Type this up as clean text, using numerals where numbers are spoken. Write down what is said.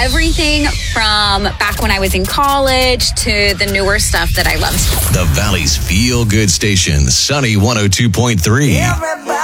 everything from back when I was in college to the newer stuff that I loved. The Valley's feel-good station, Sunny 102.3. Everybody